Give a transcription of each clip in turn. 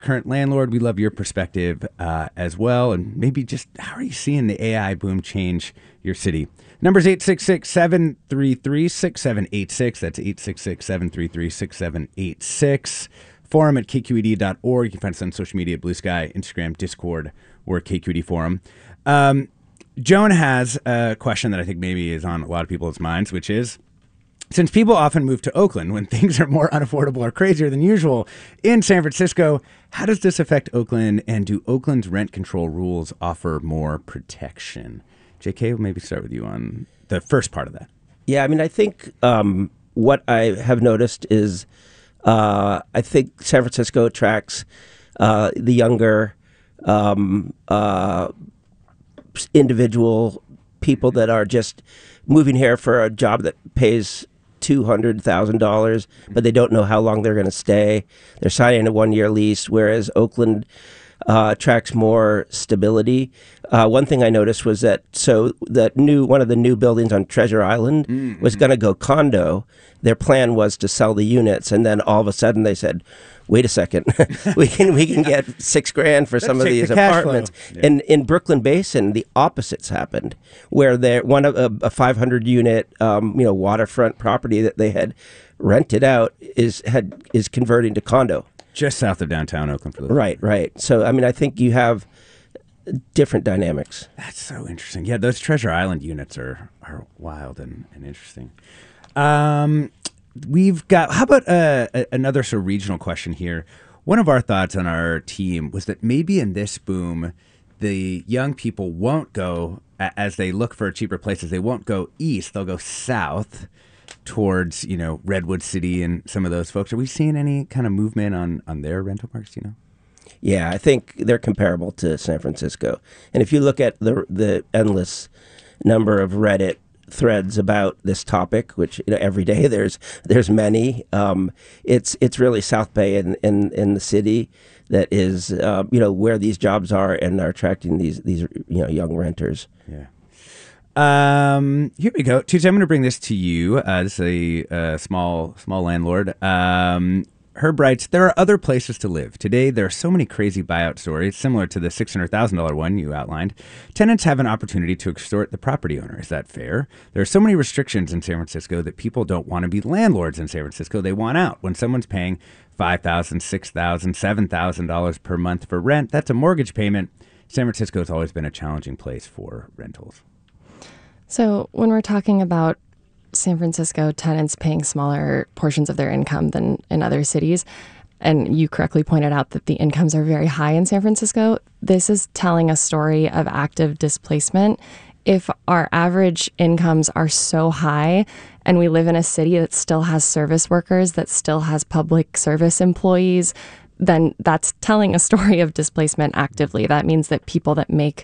current landlord. We love your perspective as well. And maybe just how are you seeing the AI boom change your city? Number's 866-733-6786. That's 866-733-6786. Forum at kqed.org. You can find us on social media, Blue Sky, Instagram, Discord, or KQED Forum. Joan has a question that I think maybe is on a lot of people's minds, which is, since people often move to Oakland when things are more unaffordable or crazier than usual in San Francisco, how does this affect Oakland, and do Oakland's rent control rules offer more protection? JK, we'll maybe start with you on the first part of that. Yeah, I mean, I think what I have noticed is I think San Francisco attracts the younger individual people that are just moving here for a job that pays $200,000, but they don't know how long they're going to stay. They're signing a one-year lease, whereas Oakland attracts more stability. One thing I noticed was that one of the new buildings on Treasure Island was going to go condo. Their plan was to sell the units, and then all of a sudden they said, "Wait a second, we can get $6,000 for some of these apartments." Yeah. And in Brooklyn Basin, the opposites happened, where a 500-unit waterfront property that they had rented out is converting to condo. Just south of downtown Oakland. For Right. So, I mean, I think you have different dynamics. That's so interesting. Yeah, those Treasure Island units are wild and interesting. We've got, how about another sort of regional question here? One of our thoughts on our team was that maybe in this boom, the young people won't go, as they look for cheaper places, they won't go east, they'll go south towards, Redwood City and some of those folks. Are we seeing any kind of movement on their rental markets, Yeah, I think they're comparable to San Francisco. And if you look at the endless number of Reddit threads about this topic, which every day there's many, it's really South Bay in the city that is where these jobs are and are attracting these young renters. Yeah. Here we go. Tuesday, I'm going to bring this to you. This is a small landlord. Herb writes, there are other places to live. Today, there are so many crazy buyout stories, similar to the $600,000 one you outlined. Tenants have an opportunity to extort the property owner. Is that fair? There are so many restrictions in San Francisco that people don't want to be landlords in San Francisco. They want out. When someone's paying $5,000, $6,000, $7,000 per month for rent, that's a mortgage payment. San Francisco has always been a challenging place for rentals. So when we're talking about San Francisco tenants paying smaller portions of their income than in other cities, and you correctly pointed out that the incomes are very high in San Francisco, this is telling a story of active displacement. If our average incomes are so high and we live in a city that still has service workers, that still has public service employees, then that's telling a story of displacement actively. That means that people that make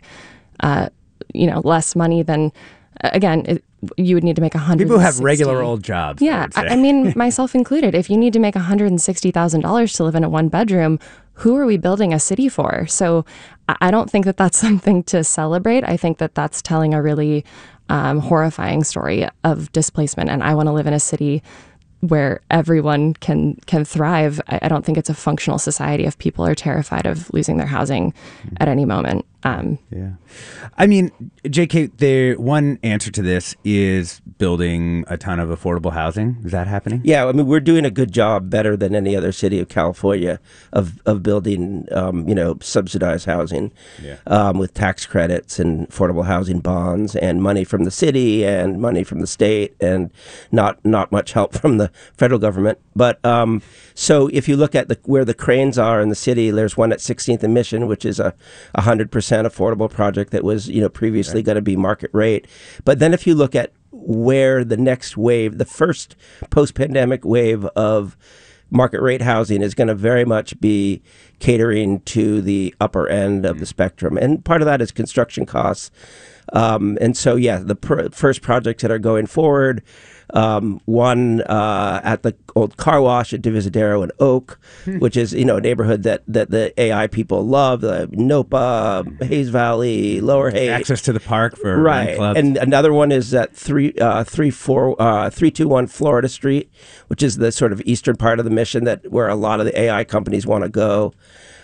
less money than, again, you would need to make $160,000. People have regular old jobs. Yeah, I mean, myself included. If you need to make $160,000 to live in a one-bedroom, who are we building a city for? So I don't think that that's something to celebrate. I think that that's telling a really horrifying story of displacement. And I want to live in a city where everyone can thrive. I don't think it's a functional society if people are terrified of losing their housing at any moment. Yeah. I mean, JK, the one answer to this is building a ton of affordable housing. Is that happening? Yeah, I mean, we're doing a good job, better than any other city of California, of building, subsidized housing with tax credits and affordable housing bonds and money from the city and money from the state and not much help from the federal government. But so if you look at where the cranes are in the city, there's one at 16th and Mission, which is a 100% affordable project that was previously going to be market rate. But then if you look at where the next wave, the first post-pandemic wave of market rate housing is going to very much be catering to the upper end of the spectrum. And part of that is construction costs. And so, yeah, the first projects that are going forward, one at the old car wash at Divisadero and Oak, which is, a neighborhood that the AI people love, NOPA, Hayes Valley, Lower Hayes. Access to the park for right. clubs. And another one is at 321 Florida Street, which is the sort of eastern part of the Mission where a lot of the AI companies want to go.